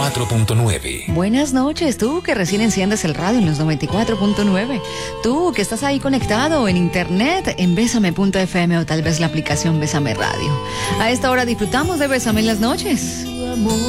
94.9. Buenas noches, tú que recién enciendes el radio en los 94.9. Tú que estás ahí conectado en internet en Bésame.fm o tal vez la aplicación Bésame Radio. A esta hora disfrutamos de Bésame en las noches.